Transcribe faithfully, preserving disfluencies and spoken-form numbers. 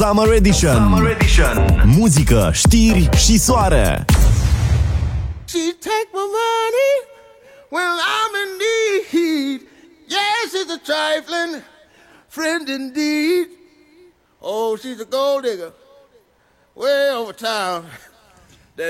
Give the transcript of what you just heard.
Summer Edition. Summer Edition. Muzică, știri și soare. She take my money when I'm in need. Yes, she's a trifling friend indeed. Oh, she's a gold digger way over town.